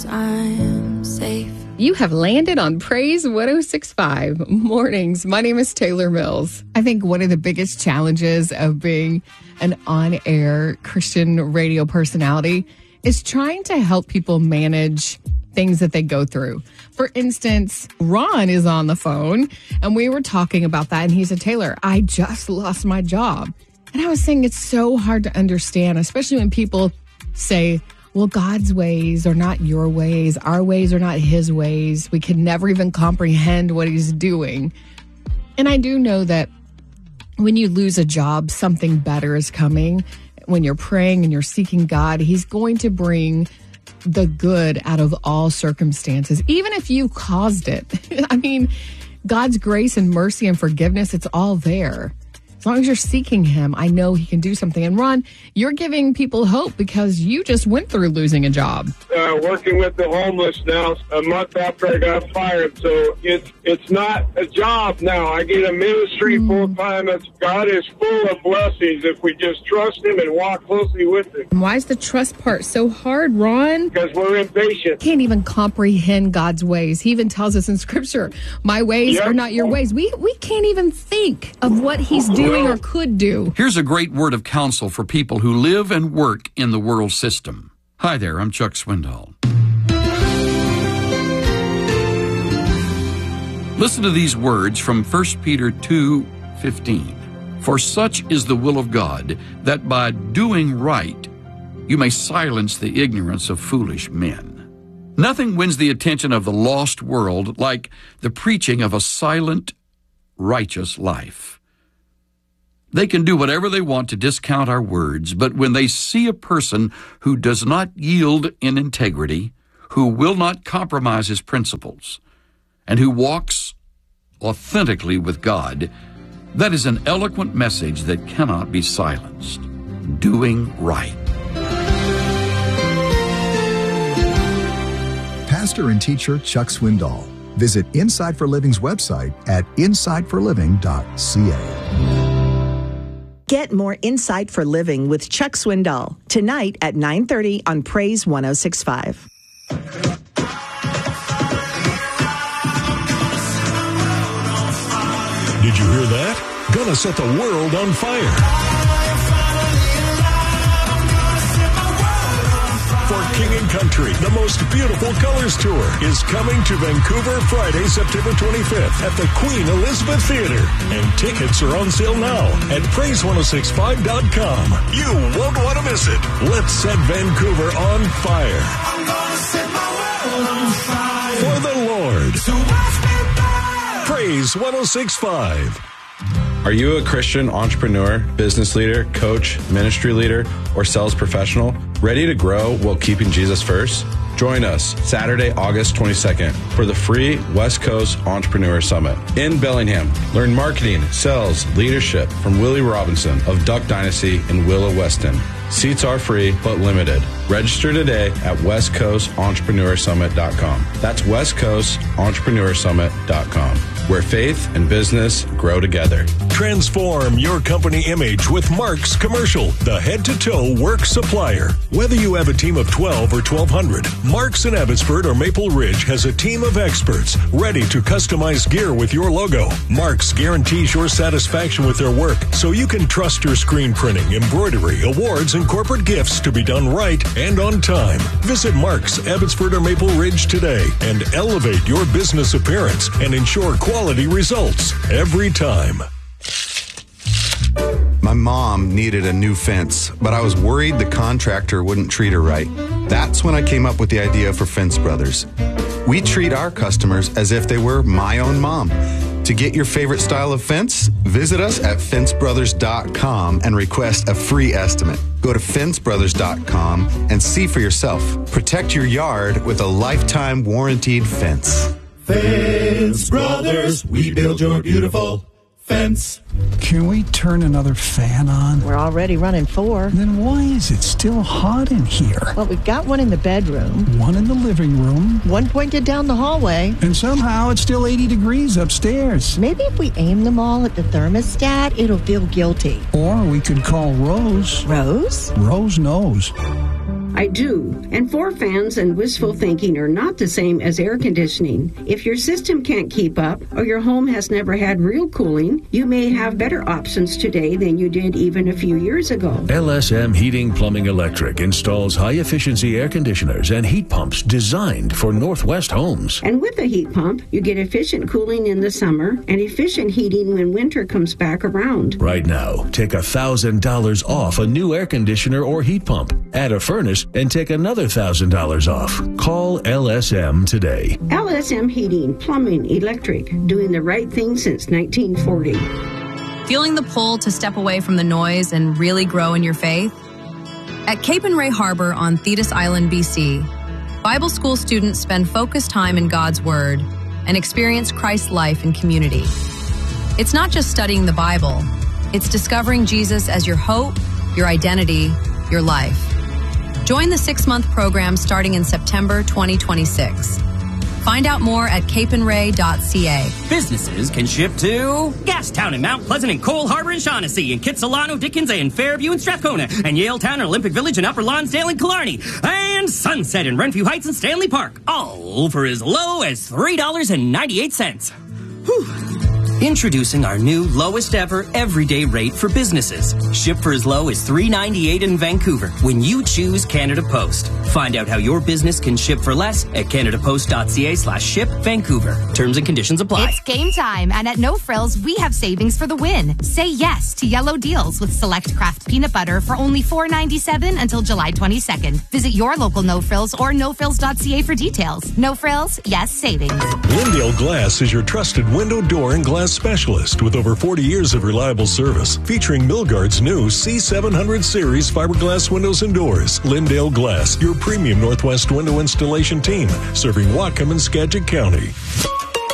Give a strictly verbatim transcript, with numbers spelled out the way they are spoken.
I'm safe. You have landed on Praise one oh six point five Mornings. My name is Taylor Mills. I think one of the biggest challenges of being an on-air Christian radio personality is trying to help people manage things that they go through. For instance, Ron is on the phone and we were talking about that and he said, Taylor, I just lost my job. And I was saying it's so hard to understand, especially when people say, well, God's ways are not your ways. Our ways are not his ways. We can never even comprehend what he's doing. And I do know that when you lose a job, something better is coming. When you're praying and you're seeking God, he's going to bring the good out of all circumstances, even if you caused it. I mean, God's grace and mercy and forgiveness, it's all there. As long as you're seeking him, I know he can do something. And Ron, you're giving people hope because you just went through losing a job. Uh, working with the homeless now a month after I got fired. So it's it's not a job now. I get a ministry mm. full time. It's, God is full of blessings if we just trust him and walk closely with him. Why is the trust part so hard, Ron? Because we're impatient. Can't even comprehend God's ways. He even tells us in Scripture, my ways yep. are not your ways. We, we can't even think of what he's doing. Or could do. Here's a great word of counsel for people who live and work in the world system. Hi there, I'm Chuck Swindoll. Listen to these words from First Peter two fifteen. For such is the will of God, that by doing right you may silence the ignorance of foolish men. Nothing wins the attention of the lost world like the preaching of a silent, righteous life. They can do whatever they want to discount our words, but when they see a person who does not yield in integrity, who will not compromise his principles, and who walks authentically with God, that is an eloquent message that cannot be silenced. Doing right. Pastor and teacher Chuck Swindoll. Visit Inside for Living's website at inside for living dot c a. Get more Insight for Living with Chuck Swindoll tonight at nine thirty on Praise one oh six point five. Did you hear that? Gonna set the world on fire. For King and Country, the most beautiful colors tour is coming to Vancouver Friday, September twenty-fifth at the Queen Elizabeth Theatre. And tickets are on sale now at praise one oh six five dot com. You won't want to miss it. Let's set Vancouver on fire. I'm gonna set my world on fire. For the Lord. So watch me burn. Praise one oh six point five. Are you a Christian entrepreneur, business leader, coach, ministry leader, or sales professional ready to grow while keeping Jesus first? Join us Saturday, August twenty-second for the free West Coast Entrepreneur Summit in Bellingham. Learn marketing, sales, leadership from Willie Robinson of Duck Dynasty and Willow Weston. Seats are free but limited. Register today at west coast entrepreneur summit dot com. That's west coast entrepreneur summit dot com, where faith and business grow together. Transform your company image with Mark's Commercial, the head-to-toe work supplier. Whether you have a team of twelve or twelve hundred, Mark's in Abbotsford or Maple Ridge has a team of experts ready to customize gear with your logo. Mark's guarantees your satisfaction with their work, so you can trust your screen printing, embroidery, awards, and corporate gifts to be done right and on time. Visit Mark's, Abbotsford or Maple Ridge today and elevate your business appearance and ensure quality results every time. My mom needed a new fence, but I was worried the contractor wouldn't treat her right. That's when I came up with the idea for Fence Brothers. We treat our customers as if they were my own mom. To get your favorite style of fence, visit us at fence brothers dot com and request a free estimate. Go to fence brothers dot com and see for yourself. Protect your yard with a lifetime warranted fence. Fence Brothers, we build your beautiful fence. Can we turn another fan on? We're already running four. Then why is it still hot in here? Well, we've got one in the bedroom. One in the living room. One pointed down the hallway. And somehow it's still eighty degrees upstairs. Maybe if we aim them all at the thermostat, it'll feel guilty. Or we could call Rose. Rose? Rose knows. I do. And four fans and wishful thinking are not the same as air conditioning. If your system can't keep up or your home has never had real cooling, you may have better options today than you did even a few years ago. L S M Heating Plumbing Electric installs high-efficiency air conditioners and heat pumps designed for Northwest homes. And with a heat pump, you get efficient cooling in the summer and efficient heating when winter comes back around. Right now, take one thousand dollars off a new air conditioner or heat pump. Add a furnace and take another one thousand dollars off. Call L S M today. L S M Heating, Plumbing, Electric, doing the right thing since nineteen forty. Feeling the pull to step away from the noise and really grow in your faith? At Cape and Ray Harbor on Thetis Island, B C, Bible school students spend focused time in God's Word and experience Christ's life and community. It's not just studying the Bible, it's discovering Jesus as your hope, your identity, your life. Join the six-month program starting in September twenty twenty-six. Find out more at cape and ray dot c a. Businesses can ship to Gastown and Mount Pleasant and Cole Harbor and Shaughnessy and Kitsilano, Dickens and Fairview and Strathcona and Yaletown and Olympic Village and Upper Lonsdale and Killarney and Sunset and Renfrew Heights and Stanley Park, all for as low as three dollars and ninety-eight cents. Whew. Introducing our new lowest ever everyday rate for businesses. Ship for as low as three dollars and ninety-eight cents in Vancouver when you choose Canada Post. Find out how your business can ship for less at canadapost.ca slash ship Vancouver. Terms and conditions apply. It's game time, and at No Frills, we have savings for the win. Say yes to yellow deals with select craft peanut butter for only four dollars and ninety-seven cents until July twenty-second. Visit your local No Frills or no frills dot c a for details. No Frills, yes savings. Lindale Glass is your trusted window, door, and glass specialist with over forty years of reliable service, featuring Milgard's new C seven hundred series fiberglass windows and doors. Lindale Glass, your premium Northwest window installation team, serving Whatcom and Skagit County.